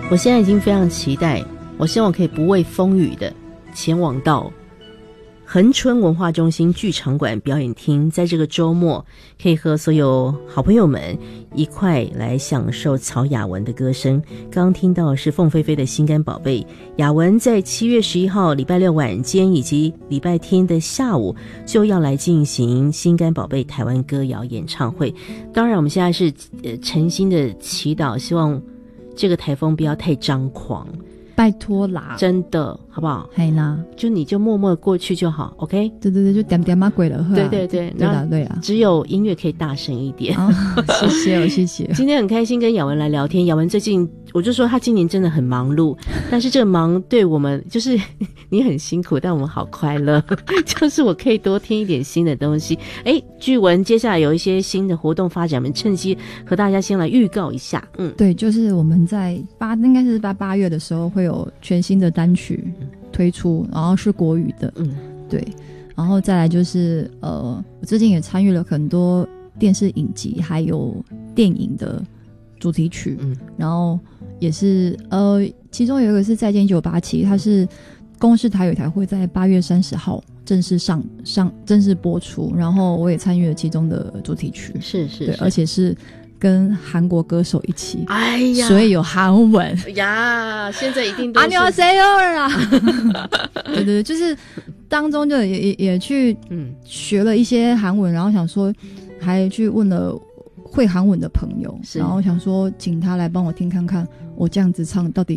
我现在已经非常期待，我希望可以不畏风雨的前往到恒春文化中心剧场馆表演厅，在这个周末可以和所有好朋友们一块来享受曹雅雯的歌声。刚刚听到的是凤飞飞的心肝宝贝，雅雯在7月11号礼拜六晚间以及礼拜天的下午就要来进行心肝宝贝台湾歌谣演唱会。当然我们现在是诚心的祈祷，希望这个台风不要太张狂， 拜托啦， 真的好不好？ 嘿啦， 就你就默默过去就好 ，OK？ 对对对，就点点嘛鬼了， 对对对， 对啦对啦， 只有音乐可以大声一点。 谢谢谢谢。 今天很开心跟雅雯来聊天，雅雯最近我就说她今年真的很忙碌，但是这个忙对我们就是你很辛苦，但我们好快乐，就是我可以多听一点新的东西。据闻接下来有一些新的活动发展，我们趁机和大家先来预告一下。 对，就是我们在应该是8月的时候会有全新的单曲推出，然后是国语的，对，然后再来就是我最近也参与了很多电视影集还有电影的主题曲，然后也是其中有一个是再见1987，它是公视台语台会在8月30号正式播出，然后我也参与了其中的主题曲，是对，而且是跟韩国歌手一起，哎呀，所以有韩文呀，现在一定都是 안녕하세요啦，对对对，就是当中就也去学了一些韩文，然后想说还去问了会韩文的朋友，然后想说请他来帮我听看看我这样子唱到底